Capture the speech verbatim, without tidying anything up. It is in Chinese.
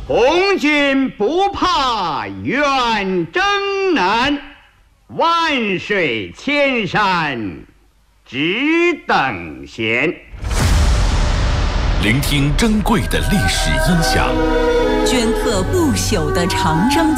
红军不怕远征难，万水千山只等闲。 聆听珍贵的历史音响， 镌刻不朽的长征